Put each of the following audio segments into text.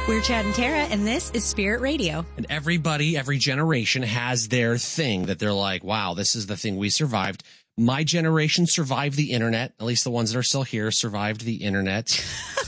We're Chad and Tara, and this is Spirit Radio. And everybody, every generation has their thing that they're like, wow, this is the thing we survived. My generation survived the internet. At least the ones that are still here survived the internet.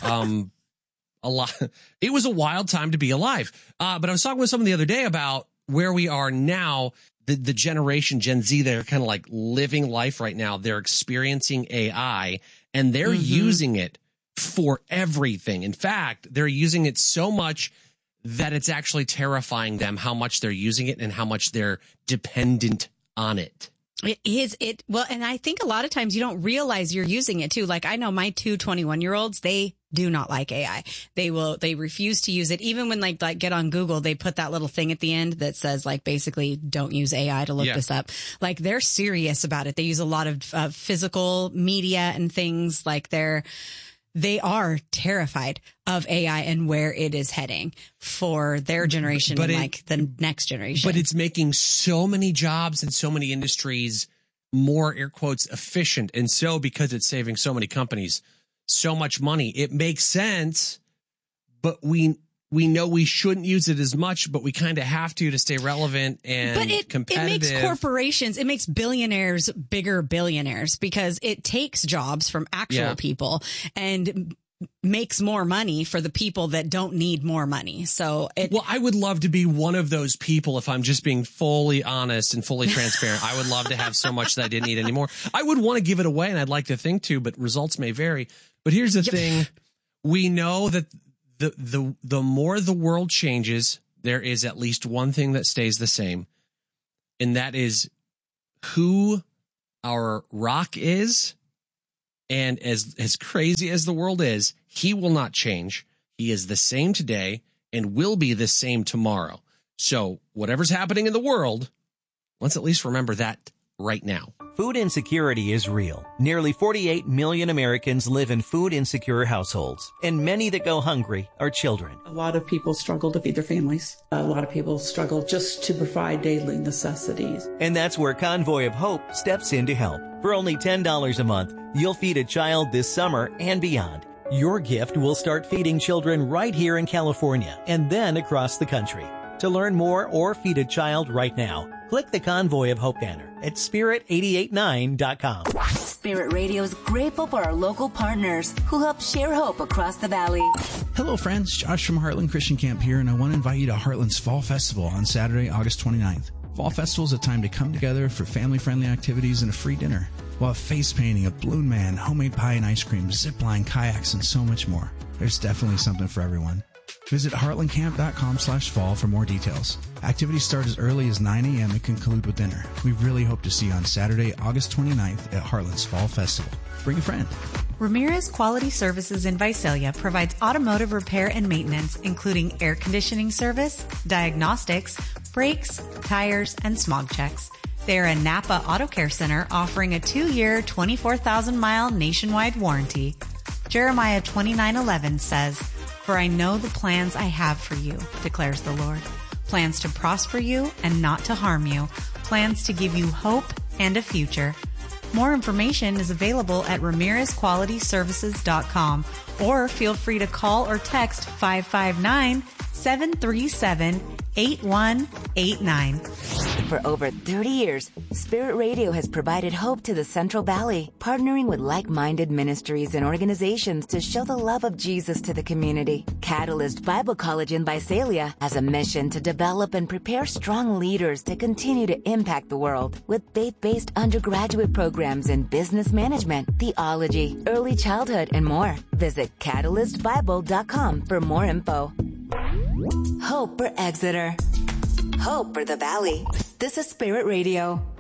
A lot. It was a wild time to be alive. But I was talking with someone the other day about where we are now. The generation Gen Z, they're kind of like living life right now. They're experiencing AI and they're using it for everything. In fact, they're using it so much that it's actually terrifying them how much they're using it and how much they're dependent on it. Well, and I think a lot of times you don't realize you're using it too. Like I know my 2 21-year-olds, they do not like AI. They refuse to use it. Even when like get on Google, they put that little thing at the end that says like basically don't use AI to look this up. Like they're serious about it. They use a lot of physical media and things like they are terrified of AI and where it is heading for their generation and like the next generation. But it's making so many jobs and so many industries more air quotes efficient. And so because it's saving so many companies so much money, it makes sense. But we know we shouldn't use it as much, but we kind of have to stay relevant and competitive. It makes corporations, it makes billionaires bigger billionaires because it takes jobs from actual people and makes more money for the people that don't need more money. So I would love to be one of those people if I'm just being fully honest and fully transparent. I would love to have so much that I didn't need anymore. I would want to give it away and I'd like to think to, but results may vary. But here's the thing. We know that the more the world changes, there is at least one thing that stays the same. And that is who our rock is. And as crazy as the world is, he will not change. He is the same today and will be the same tomorrow. So whatever's happening in the world, let's at least remember that right now. Food insecurity is real. Nearly 48 million Americans live in food insecure households, and many that go hungry are children. A lot of people struggle to feed their families. A lot of people struggle just to provide daily necessities. And that's where Convoy of Hope steps in to help. For only $10 a month, you'll feed a child this summer and beyond. Your gift will start feeding children right here in California and then across the country. To learn more or feed a child right now, click the Convoy of Hope banner at spirit889.com. Spirit Radio is grateful for our local partners who help share hope across the valley. Hello, friends. Josh from Heartland Christian Camp here, and I want to invite you to Heartland's Fall Festival on Saturday, August 29th. Fall Festival is a time to come together for family-friendly activities and a free dinner. We'll have face painting, a balloon man, homemade pie and ice cream, zip line, kayaks, and so much more. There's definitely something for everyone. Visit heartlandcamp.com/fall for more details. Activities start as early as 9 a.m. and conclude with dinner. We really hope to see you on Saturday, August 29th at Heartland's Fall Festival. Bring a friend. Ramirez Quality Services in Visalia provides automotive repair and maintenance, including air conditioning service, diagnostics, brakes, tires, and smog checks. They are a Napa Auto Care Center offering a 2-year, 24,000-mile nationwide warranty. Jeremiah 29:11 says, "For I know the plans I have for you, declares the Lord. Plans to prosper you and not to harm you. Plans to give you hope and a future." More information is available at RamirezQualityServices.com or feel free to call or text 559-737-8189. For over 30 years, Spirit Radio has provided hope to the Central Valley, partnering with like-minded ministries and organizations to show the love of Jesus to the community. Catalyst Bible College in Visalia has a mission to develop and prepare strong leaders to continue to impact the world with faith-based undergraduate programs in business management, theology, early childhood, and more. Visit catalystbible.com for more info. Hope for Exeter. Hope for the Valley. This is Spirit Radio.